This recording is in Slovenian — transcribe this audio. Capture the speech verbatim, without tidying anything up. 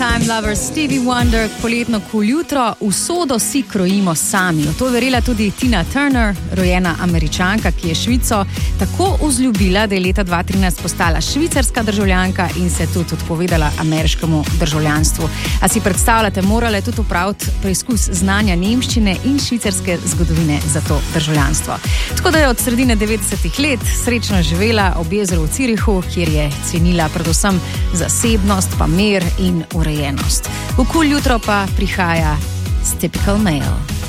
Time Lovers, Stevie Wonder, poletno kul jutro, usodo si krojimo sami. To je verjela tudi Tina Turner, rojena Američanka, ki je Švico tako vzljubila, da je leta dva tisoč trinajst postala švicarska državljanka in se tudi odpovedala ameriškemu državljanstvu. A si predstavljate, morala je tudi opraviti preizkus znanja nemščine in švicarske zgodovine za to državljanstvo. Tako da je od sredine devetdesetih let srečno živela ob jezeru v Zürichu, kjer je cenila predvsem zasebnost, pa mir in urejenost. V kul jutro pa prihaja Typical Male.